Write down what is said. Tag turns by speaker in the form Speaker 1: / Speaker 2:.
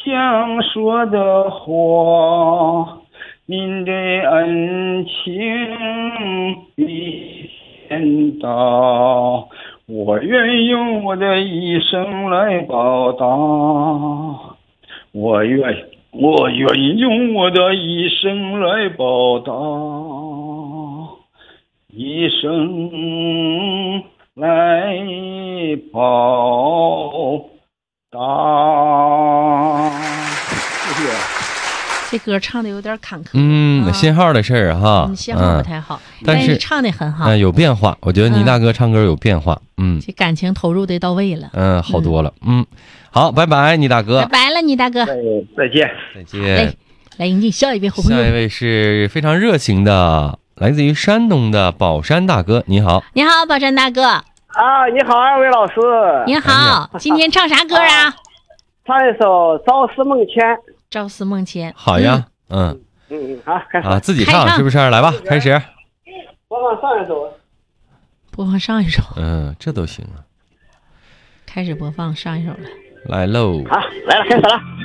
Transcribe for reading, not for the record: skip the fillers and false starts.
Speaker 1: 想说的话，您的恩情比天大，我愿用我的一生来报答，我愿用我的一生来报答，一生来报答。谢谢。
Speaker 2: 这歌唱的有点坎坷，
Speaker 3: 信号的事儿哈，
Speaker 2: 信号不太好，
Speaker 3: 但
Speaker 2: 是唱的很好，
Speaker 3: 有变化。我觉得倪大哥唱歌有变化，
Speaker 2: 这感情投入的到位了，
Speaker 3: 好多了，好，拜拜，倪大哥，
Speaker 2: 拜拜了，倪大哥，
Speaker 1: 再见，
Speaker 3: 再见。
Speaker 2: 来迎接下一位好朋友，
Speaker 3: 下一位是非常热情的，来自于山东的宝山大哥，你好，
Speaker 2: 你好，宝山大哥
Speaker 1: 啊，你好，二位老师，
Speaker 2: 你好，今天唱啥歌啊？
Speaker 1: 唱一首《朝思梦牵》。
Speaker 2: 朝思梦牵，
Speaker 3: 好呀，
Speaker 1: 好，开始
Speaker 3: 自己唱是不是？来吧，开始。
Speaker 1: 播放上一首。
Speaker 2: 播放上一首。
Speaker 3: 这都行啊。
Speaker 2: 开始播放上一首了。
Speaker 3: 来喽。
Speaker 1: 好，来了，开始了。